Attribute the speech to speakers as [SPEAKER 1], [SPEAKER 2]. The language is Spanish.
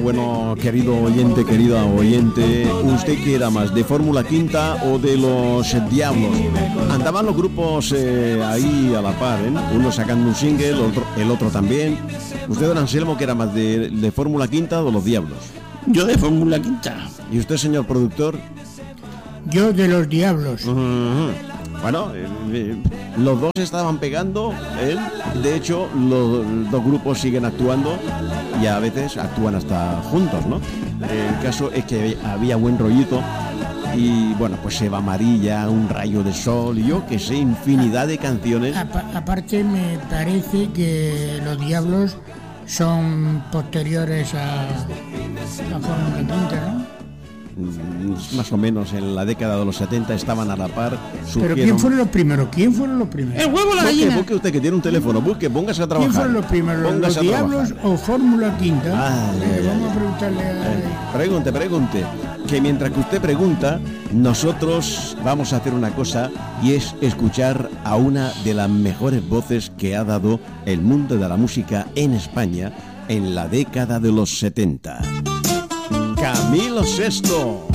[SPEAKER 1] Bueno, querido oyente, querida oyente, ¿usted qué era más, de Fórmula Quinta o de los Diablos? Andaban los grupos ahí a la par, ¿eh? Uno sacando un single, el otro también. ¿Usted, don Anselmo, qué era más, de Fórmula Quinta o los Diablos?
[SPEAKER 2] Yo de Fórmula Quinta.
[SPEAKER 1] ¿Y usted, señor productor?
[SPEAKER 3] Yo de los Diablos.
[SPEAKER 1] Bueno, los dos estaban pegando, de hecho los dos grupos siguen actuando y a veces actúan hasta juntos, ¿no? El caso es que había buen rollito y bueno, pues Eva Amarilla, Un rayo de sol y yo que sé, infinidad de canciones.
[SPEAKER 3] Aparte me parece que los Diablos son posteriores a Fórmula Quinta, ¿no?
[SPEAKER 1] Más o menos en la década de los 70 estaban a la par.
[SPEAKER 3] ¿Pero quién fueron los primeros?
[SPEAKER 2] El huevo, la gallina.
[SPEAKER 1] Busque usted que tiene un teléfono, póngase a trabajar.
[SPEAKER 3] ¿Quién fueron los primeros? ¿Los Diablos o Fórmula Quinta? Vamos a preguntarle a...
[SPEAKER 1] Pregunte. Que mientras que usted pregunta, nosotros vamos a hacer una cosa y es escuchar a una de las mejores voces que ha dado el mundo de la música en España en la década de los 70. Camilo VI.